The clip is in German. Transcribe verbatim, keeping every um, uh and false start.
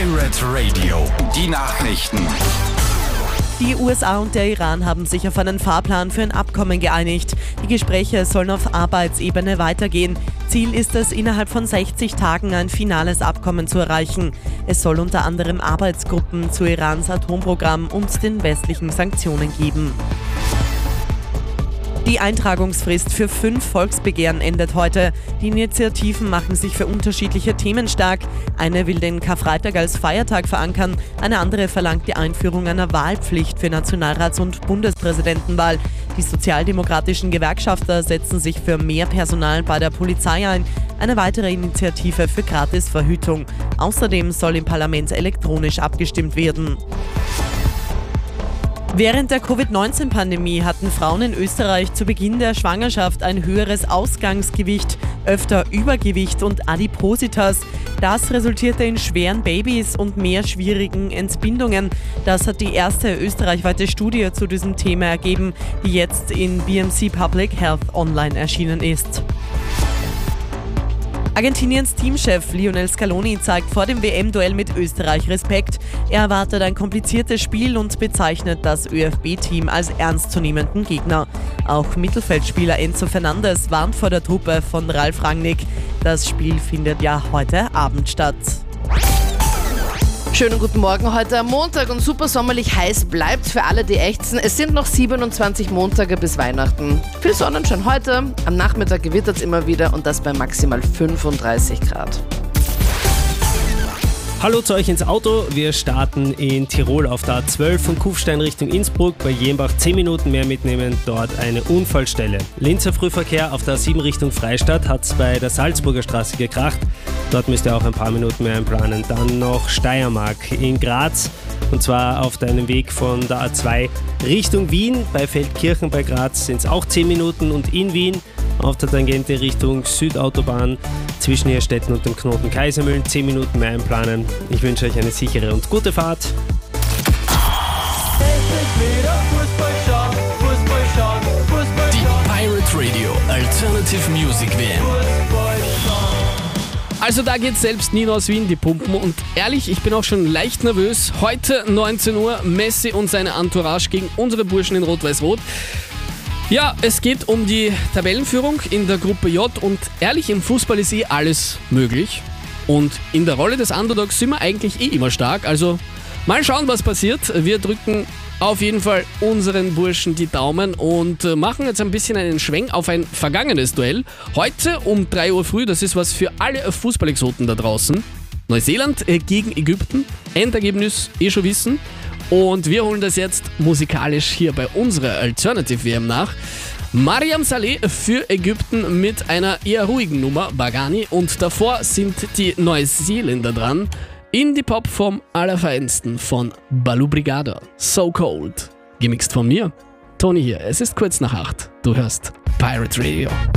Pirate Radio, die Nachrichten. Die U S A und der Iran haben sich auf einen Fahrplan für ein Abkommen geeinigt. Die Gespräche sollen auf Arbeitsebene weitergehen. Ziel ist es, innerhalb von sechzig Tagen ein finales Abkommen zu erreichen. Es soll unter anderem Arbeitsgruppen zu Irans Atomprogramm und den westlichen Sanktionen geben. Die Eintragungsfrist für fünf Volksbegehren endet heute. Die Initiativen machen sich für unterschiedliche Themen stark. Eine will den Karfreitag als Feiertag verankern, eine andere verlangt die Einführung einer Wahlpflicht für Nationalrats- und Bundespräsidentenwahl. Die sozialdemokratischen Gewerkschafter setzen sich für mehr Personal bei der Polizei ein. Eine weitere Initiative für Gratisverhütung. Außerdem soll im Parlament elektronisch abgestimmt werden. Während der Covid neunzehn Pandemie hatten Frauen in Österreich zu Beginn der Schwangerschaft ein höheres Ausgangsgewicht, öfter Übergewicht und Adipositas. Das resultierte in schweren Babys und mehr schwierigen Entbindungen. Das hat die erste österreichweite Studie zu diesem Thema ergeben, die jetzt in B M C Public Health online erschienen ist. Argentiniens Teamchef Lionel Scaloni zeigt vor dem W M-Duell mit Österreich Respekt. Er erwartet ein kompliziertes Spiel und bezeichnet das ÖFB-Team als ernstzunehmenden Gegner. Auch Mittelfeldspieler Enzo Fernandes warnt vor der Truppe von Ralf Rangnick. Das Spiel findet ja heute Abend statt. Schönen guten Morgen heute am Montag und super sommerlich heiß bleibt für alle, die ächzen. Es sind noch siebenundzwanzig Montage bis Weihnachten. Viel Sonnenschein heute, am Nachmittag gewittert es immer wieder und das bei maximal fünfunddreißig Grad. Hallo zu euch ins Auto. Wir starten in Tirol auf der A zwölf von Kufstein Richtung Innsbruck. Bei Jenbach zehn Minuten mehr mitnehmen, dort eine Unfallstelle. Linzer Frühverkehr auf der A sieben Richtung Freistadt hat es bei der Salzburger Straße gekracht. Dort müsst ihr auch ein paar Minuten mehr einplanen. Dann noch Steiermark in Graz und zwar auf deinem Weg von der A zwei Richtung Wien. Bei Feldkirchen bei Graz sind es auch zehn Minuten und in Wien auf der Tangente Richtung Südautobahn zwischen Herstetten und dem Knoten Kaisermühlen zehn Minuten mehr einplanen. Ich wünsche euch eine sichere und gute Fahrt. Die Pirate Radio Alternative Music W M. Also da geht selbst Nino aus Wien die Pumpen und ehrlich, ich bin auch schon leicht nervös. Heute neunzehn Uhr, Messi und seine Entourage gegen unsere Burschen in Rot-Weiß-Rot. Ja, es geht um die Tabellenführung in der Gruppe J und ehrlich, im Fußball ist eh alles möglich. Und in der Rolle des Underdogs sind wir eigentlich eh immer stark, also mal schauen, was passiert. Wir drücken auf jeden Fall unseren Burschen die Daumen und machen jetzt ein bisschen einen Schwenk auf ein vergangenes Duell. Heute um drei Uhr früh, das ist was für alle Fußballexoten da draußen. Neuseeland gegen Ägypten, Endergebnis eh schon wissen. Und wir holen das jetzt musikalisch hier bei unserer Alternative W M nach. Mariam Saleh für Ägypten mit einer eher ruhigen Nummer, Bagani. Und davor sind die Neuseeländer dran. Indie-Pop vom Allerfeinsten von Balu Brigada. So Cold. Gemixt von mir, Toni hier. Es ist kurz nach acht. Du hörst Pirate Radio.